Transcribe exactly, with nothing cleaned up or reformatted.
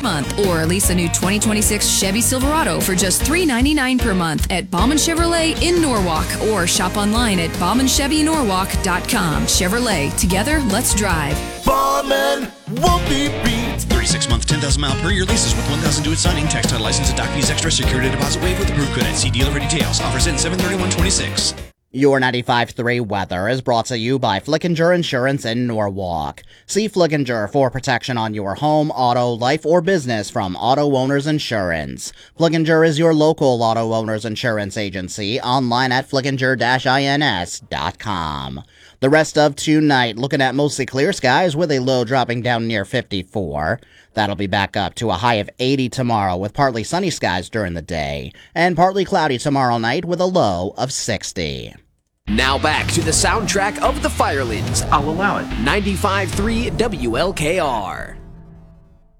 month, or lease a new twenty twenty-six Chevy Silverado for just three hundred ninety-nine dollars per month at Bauman Chevrolet in Norwalk, or shop online at bauman chevy norwalk dot com. Chevrolet, together, let's drive. Bauman won't be beat. thirty-six month, ten thousand mile per year leases with one thousand due at signing. Tax title license and doc fees extra. Security deposit waived with approved credit. See dealer for details. Offers in seven thirty-one twenty-six. Your ninety-five point three weather is brought to you by Flickinger Insurance in Norwalk. See Flickinger for protection on your home, auto, life, or business from Auto Owners Insurance. Flickinger is your local auto owners insurance agency, online at flickinger dash ins dot com. The rest of tonight, looking at mostly clear skies with a low dropping down near fifty-four. That'll be back up to a high of eighty tomorrow with partly sunny skies during the day, and partly cloudy tomorrow night with a low of sixty. Now back to the soundtrack of the Firelands. I'll allow it. ninety-five point three W L K R.